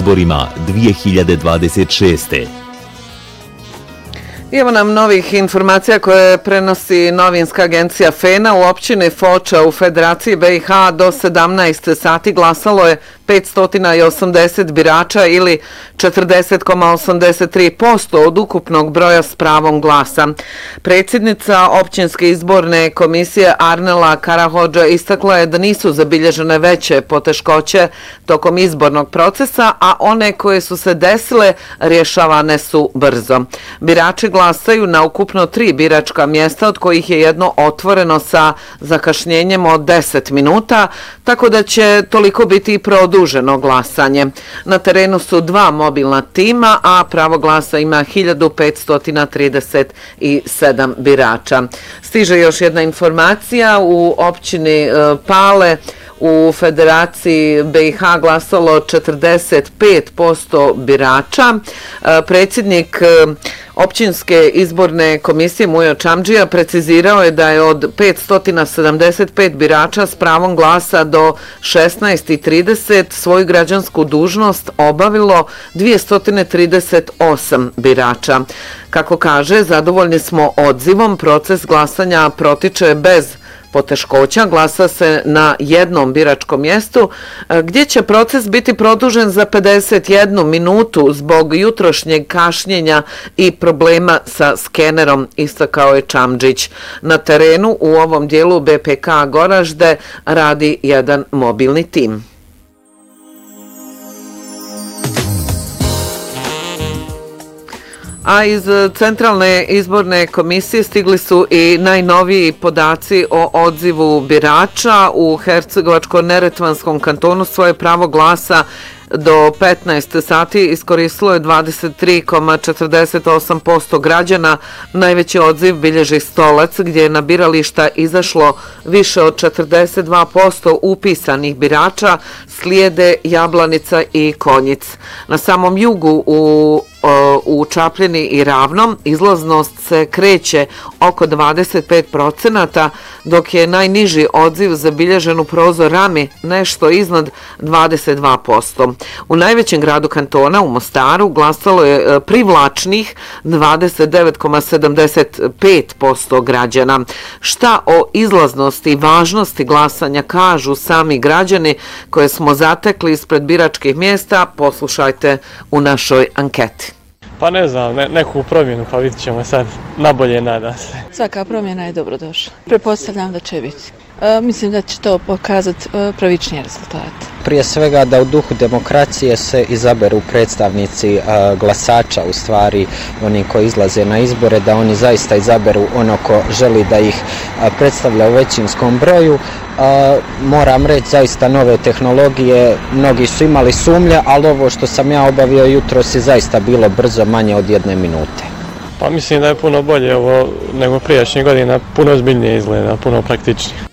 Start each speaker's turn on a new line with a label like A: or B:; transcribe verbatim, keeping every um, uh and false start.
A: izborima dvije hiljade dvadeset šeste.
B: Evo nam novih informacija koje prenosi novinska agencija Fena. U općini Foča u Federaciji B i H do sedamnaest sati glasalo je petsto osamdeset birača ili četrdeset zarez osamdeset tri posto od ukupnog broja s pravom glasa. Predsjednica općinske izborne komisije Arnela Karahodža istakla je da nisu zabilježene veće poteškoće tokom izbornog procesa, a one koje su se desile rješavane su brzo. Birači glasaju na ukupno tri biračka mjesta, od kojih je jedno otvoreno sa zakašnjenjem od deset minuta, tako da će toliko biti i produženo glasanje. Na terenu su dva mobilna tima, a pravo glasa ima hiljadu petsto trideset sedam birača. Stiže još jedna informacija. U općini Pale u Federaciji B i H glasalo četrdeset pet posto birača. Predsjednik općinske izborne komisije Mujo Čamdžija precizirao je da je od petsto sedamdeset pet birača s pravom glasa do šesnaest i trideset svoju građansku dužnost obavilo dvjesto trideset osam birača. Kako kaže, zadovoljni smo odzivom, proces glasanja protiče bez poteškoća, glasa se na jednom biračkom mjestu, gdje će proces biti produžen za pedeset jednu minutu zbog jutrošnjeg kašnjenja i problema sa skenerom, istakao je Čamdžić. Na terenu u ovom dijelu B P K Goražde radi jedan mobilni tim. A iz Centralne izborne komisije stigli su i najnoviji podaci o odzivu birača. U Hercegovačko-neretvanskom kantonu svoje pravo glasa do petnaest sati iskoristilo je dvadeset tri zarez četrdeset osam posto građana. Najveći odziv bilježi Stolac, gdje je na birališta izašlo više od četrdeset dva posto upisanih birača, slijede Jablanica i Konjic. Na samom jugu u u Čapljini i Ravnom izlaznost se kreće oko dvadeset pet procenata, dok je najniži odziv zabilježen u Prozor Rami nešto iznad dvadeset dva posto. U najvećem gradu kantona, u Mostaru, glasalo je privlačnih dvadeset devet zarez sedamdeset pet posto građana. Šta o izlaznosti i važnosti glasanja kažu sami građani koje smo zatekli ispred biračkih mjesta, poslušajte u našoj anketi.
C: Pa ne znam, ne, neku promjenu, pa vidit ćemo sad, nabolje nada se.
D: Svaka promjena je dobrodošla. Pretpostavljam da će biti. E, mislim da će to pokazati e, pravičnije rezultate.
E: Prije svega da u duhu demokracije se izaberu predstavnici a, glasača, u stvari oni koji izlaze na izbore, da oni zaista izaberu ono ko želi da ih a, predstavlja u većinskom broju. A, moram reći, zaista nove tehnologije, mnogi su imali sumnje, ali ovo što sam ja obavio jutros je zaista bilo brzo, manje od jedne minute.
C: Pa mislim da je puno bolje ovo nego prijašnjih godina, puno ozbiljnije izgleda, puno praktičnije.